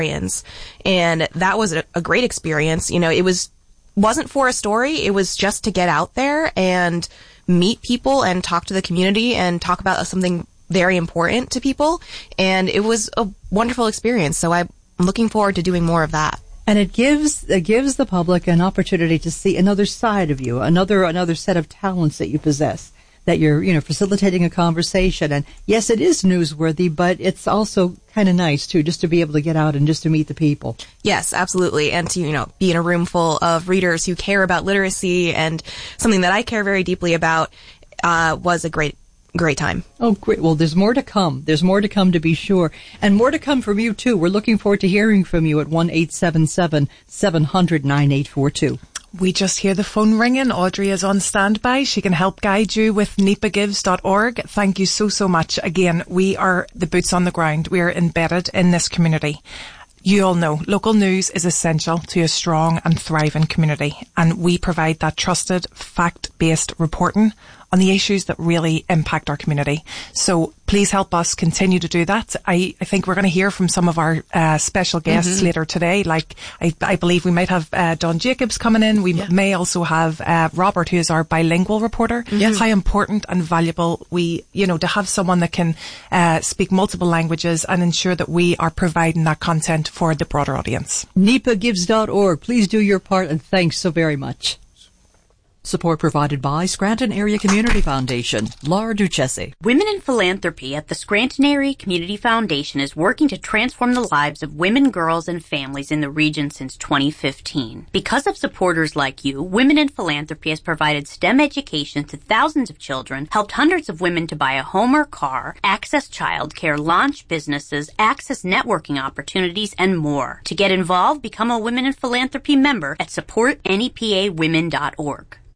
And that was a great experience. You know, it wasn't for a story. It was just to get out there and meet people and talk to the community and talk about something very important to people. And it was a wonderful experience. So I'm looking forward to doing more of that. And it gives the public an opportunity to see another side of you, another set of talents that you possess, that you're, you know, facilitating a conversation. And yes, it is newsworthy, but it's also kind of nice too, just to be able to get out and just to meet the people. Yes, absolutely. And to, you know, be in a room full of readers who care about literacy and something that I care very deeply about, was a great time. Oh, great. Well, there's more to come. There's more to come, to be sure. And more to come from you, too. We're looking forward to hearing from you at 1-877-700-9842. We just hear the phone ringing. Audrey is on standby. She can help guide you with nipagives.org. Thank you so much. Again, we are the boots on the ground. We are embedded in this community. You all know local news is essential to a strong and thriving community, and we provide that trusted, fact-based reporting on the issues that really impact our community. So please help us continue to do that. I think we're going to hear from some of our special guests later today. Like I believe we might have Don Jacobs coming in. We may also have Robert, who is our bilingual reporter. How important and valuable to have someone that can speak multiple languages and ensure that we are providing that content for the broader audience. nipagives.org. Please do your part, and thanks so very much. Support provided by Scranton Area Community Foundation. Laura Duchessi. Women in Philanthropy at the Scranton Area Community Foundation is working to transform the lives of women, girls, and families in the region since 2015. Because of supporters like you, Women in Philanthropy has provided STEM education to thousands of children, helped hundreds of women to buy a home or car, access childcare, launch businesses, access networking opportunities, and more. To get involved, become a Women in Philanthropy member at supportnepawomen.org.